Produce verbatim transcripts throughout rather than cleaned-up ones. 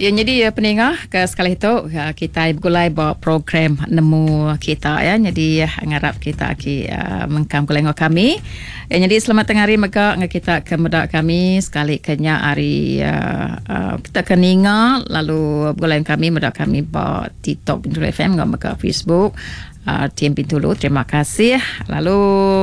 Ya, jadi ya pendengar ke sekali itu kita bergulai bawa program nemu kita ya. Jadi ya ngarap kita aki uh, mengkam kulengok kami. Ya, jadi selamat tengah hari mega kita ke medak kami sekali kenya hari uh, uh, kita keninga lalu bergulai kami medak kami bawa TikTok Bintulu F M ngam mega Facebook uh, Tim Bintulu. Terima kasih. Lalu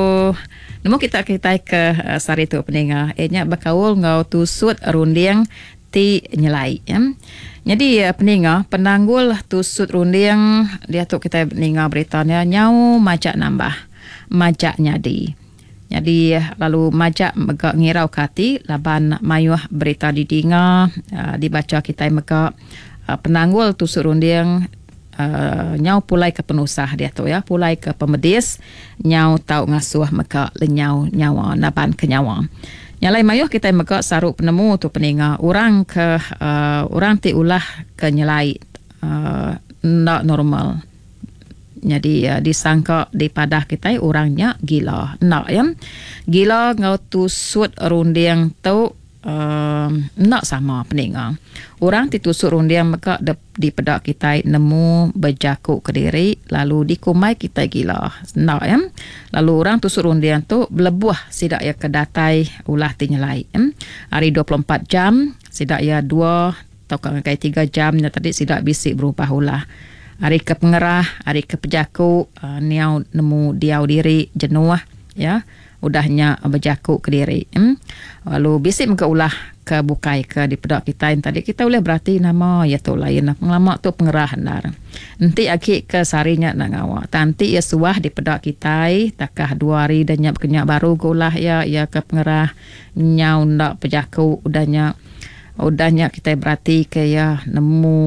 nemu kita kita ke uh, sari tu pendengar. Enya berkaul ngau tusut runding ti nyelai ya. Jadi ya peninga penanggul tusut runding dia tu kita peninga beritanya nyau majak nambah majak nyadi. Jadi lalu majak mega ngirau kati laban mayuh berita didinga uh, dibaca kita mega uh, penanggul tusut runding uh, nyau pulai ke penusah dia tu ya, pulai ke pemedis nyau tau ngasuh mega lenyau nyawa naban ke nyawa. Nyalai mayuh kita mega saruk penemu tu peninga orang ke uh, orang ti ulah ke nyelai uh, nak normal. Jadi uh, disangka di padah kita orangnya gila. Nak ya. Gila ngau tusut runding tu uh, nak sama peninga. Orang ti tusut runding mega di padah kita nemu berjakuk ke diri lalu dikumai kita gila. Nak ya. Lalu orang tusuk runding tu belebuah sidak ya kedatai ulah tinyelai. Hmm? Hari dua puluh empat jam, sidak ya dua atau kai tiga jam ya tadi sidak bisik berubah ulah. Hari ke pengerah, hari ke pejaku, uh, niau nemu diau diri jenuh ya. Udahnya berjakuk ke diri. Hmm? Lalu bisik muka ulah ke bukai ke di pedak kita yang tadi kita boleh berarti nama ya tu lain pengelama tu pengerah nar. Nanti aki ke sarinya nak ngawa. Tanti ya suah di pedak kita takah dua hari dan nyak kenyak baru gulah ya ya ke pengerah nyau ndak pejaku udahnya udahnya kita berarti ke ya nemu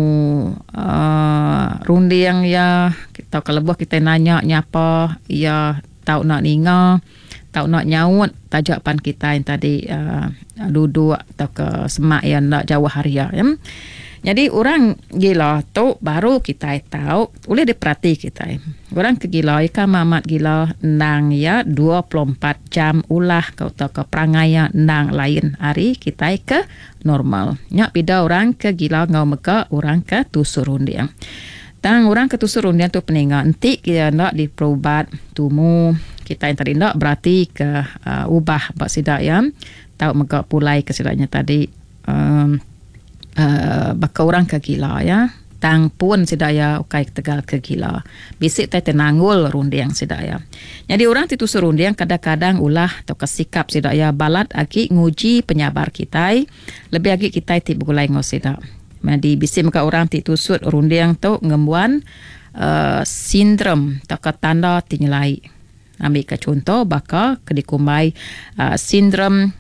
uh, rundi yang ya kita kelebuh kita nanya nyapa ya tahu nak ninga tahu nak nyaut tajapan kita yang tadi uh, duduk atau ke semak yang nak jauh haria ya. Jadi orang gila tu baru kita tahu boleh diperhati kita. Orang ke gila ikan mamat gila nang ya dua puluh empat jam ulah kau tahu ke perangai nang lain hari kita ke normal. Nyak bida orang ke gila ngau meka orang ke tusur runding. Tang orang ke tusur runding tu peninga nanti kita nak diperubat tumu kita yang tadi nak berarti ke uh, ubah bak sidak ya tahu mega pulai ke sidaknya tadi um, uh, baka orang ke gila ya tang pun sidak ya ukai tegal ke gila bisik tai tenanggul runding sidak ya. Jadi orang titu serunding kadang-kadang ulah atau kesikap sidak ya balat aki nguji penyabar kita lebih lagi kita ti begulai ngosidak. Jadi bisik mega orang titu sud runding tu ngembuan uh, sindrom atau tanda tinyelai. Ambil ke contoh baka kedikumai uh, sindrom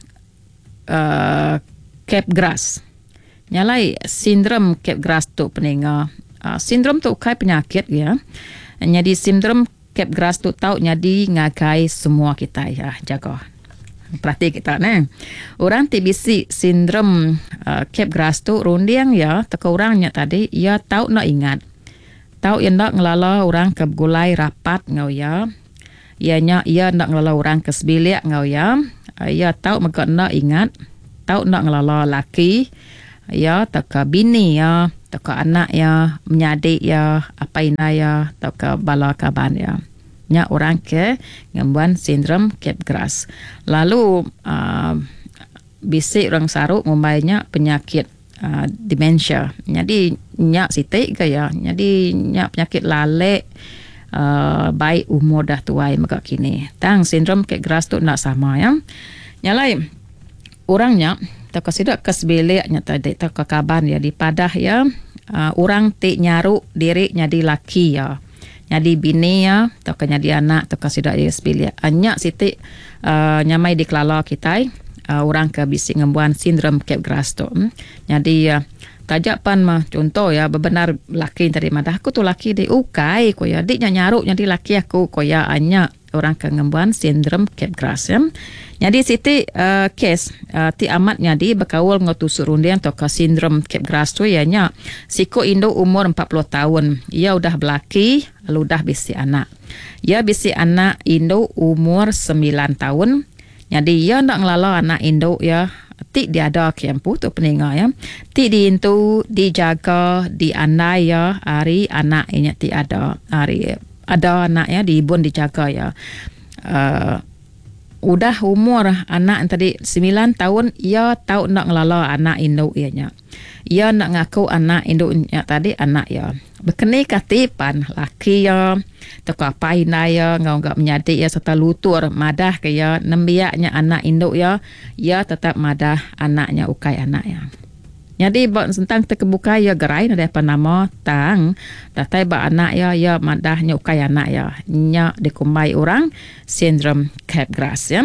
uh, Capgras. Nyalai sindrom Capgras tu peninga. Uh, sindrom tu kai penyakit ya. Jadi sindrom Capgras tu tahu jadi ngagai semua kita ya jaga. Perhati kita ni. Orang ti bisi sindrom uh, Capgras tu runding ya teka orangnya tadi ya tahu nak ingat. Tahu yang nak ngelala orang ke gulai rapat ngau ya. Ianya ia nak ngelala orang ke sebilik ngau ya. Ia tahu maka nak ingat. Tahu nak ngelala laki. Ya, taka bini ya. Taka anak ya. Menyadik ya. Apa ina ya. Taka bala kaban ya. Nya orang ke ngembuan sindrom Capgras. Lalu uh, bisik orang saruk ngumbainya penyakit uh, demensia. Jadi nyak sitik ke ya. Jadi nyak penyakit lalek. Uh, baik umur dah tuai maka kini. Tang sindrom Capgras tu nak sama ya. Nyalai orangnya tak kasidak kesbeliknya tadi tak kaban ya di padah ya. Uh, orang ti nyaru diri nyadi laki ya. Nyadi bini ya, tak nyadi anak tak kasidak dia sebelik. Anyak siti uh, nyamai di kelala kita uh, orang ke bisik ngembuan sindrom Capgras tu. Hmm? Jadi ya uh, tajapan mah contoh ya bebenar laki tadi madah aku tu laki di ukai ko ya diknya nyaruk jadi laki aku ko ya anya orang ke ngembuan sindrom Capgras ya. Jadi siti uh, kes uh, ti amat nyadi berkaul ngotusuk runding atau ke sindrom Capgras tu ya nya siko Indo umur empat puluh tahun. Ia udah belaki lalu dah bisi anak. Ya bisi anak Indo umur sembilan tahun. Jadi ia nak ngelala anak Indo ya ti diada kempu tu peninga ya. Ti diintu dijaga dianai ya hari anak nya ti ada hari ada anak ya diibun dijaga ya. Uh, udah umur anak tadi sembilan tahun ia tahu nak ngelala anak induk ianya. Ia nak ngaku anak induknya tadi anak ya. Berkeni katipan laki ya toko apa ya ngau enggak menyadik ya serta lutur madah ke ya nembiaknya anak induk ya ya tetap madah anaknya ukai anak ya. Jadi buat tentang terkebuka ya gerai ada apa nama tang datai ba anak ya ya madahnya ukai anak ya nya dikumbai orang sindrom Capgras ya.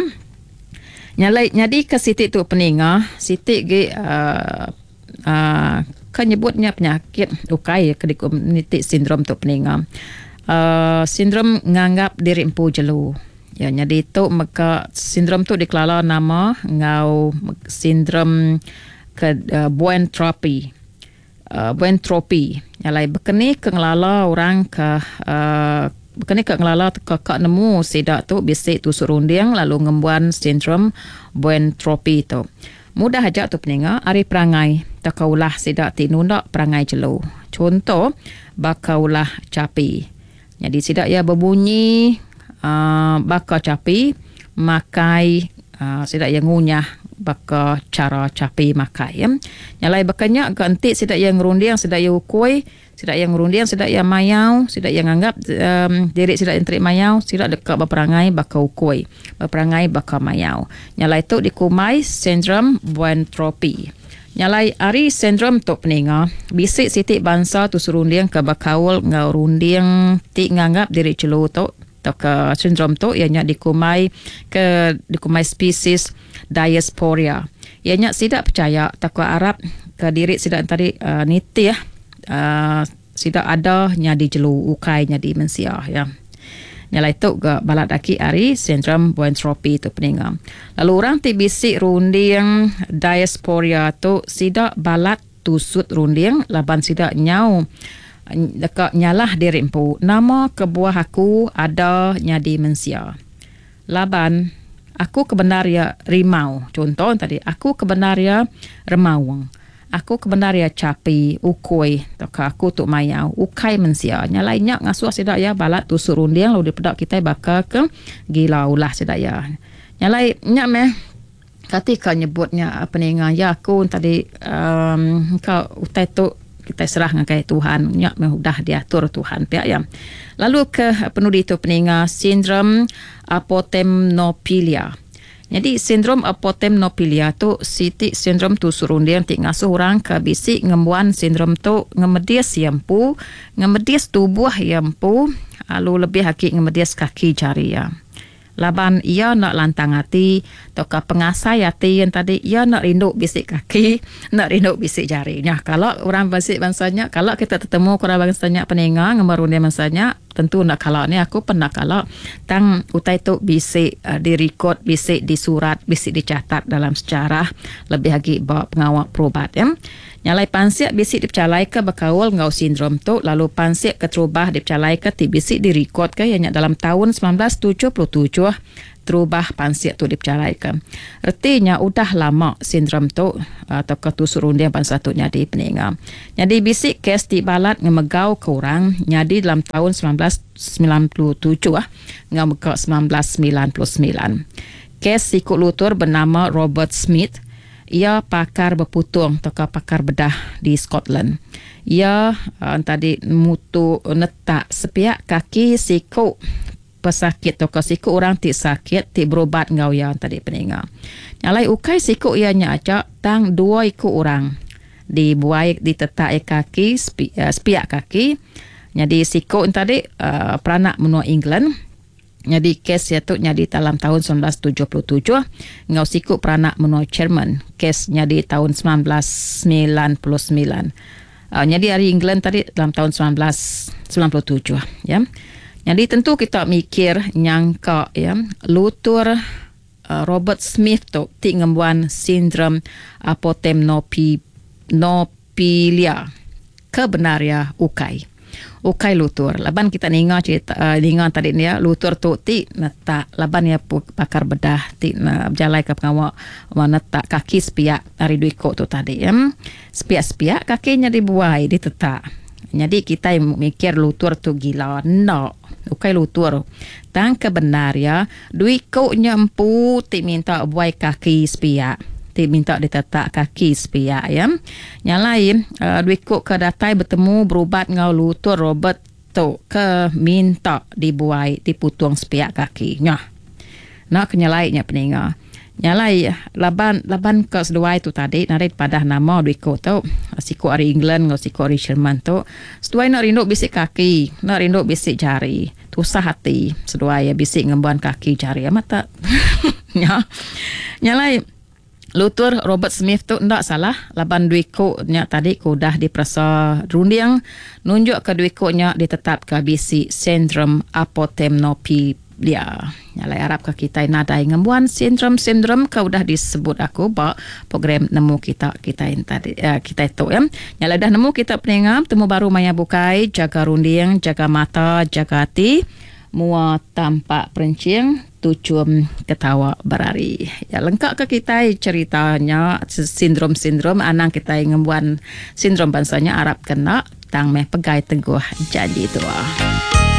Nyalai jadi ke Siti tu peninga Siti ge uh, uh, kan nyebutnya penyakit ukai ke di komuniti sindrom tu peninga. Uh, sindrom nganggap diri empu jelu. Ya jadi tu maka sindrom tu dikelala nama ngau sindrom ke uh, buentropy. Uh, buentropy. Nyalai berkeni ke ngelala orang ke uh, berkeni ke ngelala ke kak nemu sidak tu bisik tu surunding lalu ngembuan sindrom buentropy tu. Mudah aja tu peninga ari perangai takaulah sidak tinundak perangai jelu. Contoh bakaulah capi. Jadi sidak ya berbunyi uh, baka capi makai uh, sidak yang ngunyah baka cara capi makai ya. Nyalai bakanya ganti sidak yang ngerunding sidak yang ukui sidak yang ngerunding sidak yang mayau sidak yang anggap um, diri sidak yang terik mayau sidak dekat berperangai baka ukui berperangai baka mayau. Nyalai tu dikumai sindrom buentropy. Nyalai ari sindrom tu peninga bisik sitik bangsa tu surunding ke bakaul ngau runding ti nganggap diri celu tu atau ke sindrom tu ianya dikumai ke dikumai spesies Diasporia. Ianya sidak percaya takwa Arab ke diri sidak tadi uh, niti ya. Uh, sidak ada nya di jelu ukai nya di mensia ya. Nyalai tu ke balat aki ari sindrom buentropy tu peninga. Lalu orang ti bisik runding Diasporia tu sidak balat tusut runding laban sidak nyau dekat nyalah diri empu nama kebuah aku ada nya di mensia. Laban aku kebenaria rimau. Contoh tadi aku kebenaria remawang. Aku kebenaria capi ukoi toka aku tu mayau ukai mensia. Nyalainya ngasuh sidak ya balat tusuk runding lalu dipedak kita bakal ke gila ulah sidak ya. Nyalai nya meh ketika nyebutnya peninga ya aku tadi um, kau utai tu kita serah ngakai Tuhan nya mudah diatur Tuhan pihak ya. Lalu ke penudi itu peninga sindrom apotemnopilia. Jadi sindrom apotemnopilia tu siti sindrom tu surunding ti ngasuh orang ke bisik ngembuan sindrom tu ngemedias yampu ngemedias tubuh yampu lalu lebih hakik ngemedias kaki jari ya. Laban ia nak lantang hati toka pengasai hati yang tadi ia nak rinduk bisik kaki nak rinduk bisik jarinya. Kalau orang bisik bangsanya kalau kita ketemu orang bangsanya peninga ngemerundia bangsanya tentu nak kalau ni aku pernah kalau tang utai tu bisik uh, direkod bisik disurat bisik dicatat dalam sejarah lebih lagi bawa pengawal perubat ya. Nyalai pansiak bisik dipercalai ke berkawal ngau sindrom tu lalu pansiak keterubah dipercalai ke ti bisik direkod ke yang dalam tahun sembilan belas tujuh puluh tujuh terubah pansiak tu dipercalai ke. Artinya udah lama sindrom tu atau ketusurundian pansiak tu nyadi peninga. Jadi bisik kes di balat ngemegau ke orang nyadi dalam tahun sembilan belas sembilan puluh tujuh ah ngemegau sembilan belas sembilan puluh sembilan. Kes sikut lutur bernama Robert Smith. Ia pakar berputung atau pakar bedah di Scotland. Ia uh, tadi mutu netak sepiak kaki siku pesakit atau siku orang ti sakit ti berobat ngau yang tadi peninga. Nyalai ukai siku ianya acak tang dua iku orang dibuai ditetak kaki spi, uh, sepiak kaki. Jadi siku tadi uh, peranak menua England. Jadi kes itu nyadi dalam tahun sembilan belas tujuh puluh tujuh ngau siku peranak menua Jerman. Kes nyadi tahun sembilan belas sembilan puluh sembilan. Uh, nyadi dari England tadi dalam tahun sembilan belas sembilan puluh tujuh ya. Jadi tentu kita mikir nyangka ya lutur uh, Robert Smith tu ti ngembuan sindrom apotemnopilia kebenaria ukai. ukai lutur. Laban kita ninga cerita uh, ninga tadi ni ya, lutur tu ti nata laban ya pakar bedah ti na berjalai ke pengawak nata kaki sepiak dari duiko tu tadi ya. Sepiak-sepiak kakinya dibuai ditetak. Jadi kita mikir lutur tu gila. No. Ukai lutur. Tang kebenar ya. Duiko nya empu ti minta buai kaki sepiak. Minta ditetak kaki sepiak ya. Yang lain uh, duiko ke datai bertemu berubat ngau lutur Robert tu ke minta dibuai diputung sepiak kaki nya. Nak kenyalainnya peninga. Nyalai laban laban ke seduai tu tadi narit pada nama duiko tu siku ari England ngau siku ari Sherman tu. Seduai nak rindu bisik kaki, nak rindu bisik jari. Tusah hati seduai ya bisik ngembuan kaki jari ya mata. Ya. Nyalai lutur Robert Smith tu ndak salah. Laban duiko nya tadi ku dah diperasa runding nunjuk ke duiko nya ditetap ke bisi sindrom apotemnopilia. Nyalai Arab ke kita nadai ngembuan sindrom sindrom kau dah disebut aku ba program nemu kita kita tadi uh, kita itu ya. Nyalai dah nemu kita peningam temu baru maya bukai jaga runding jaga mata jaga hati mua tampak perencing tucum ketawa berari. Ya lengkap ke kita ceritanya sindrom-sindrom anang kita ngembuan sindrom bansanya Arab kena tang meh pegai teguh janji tua.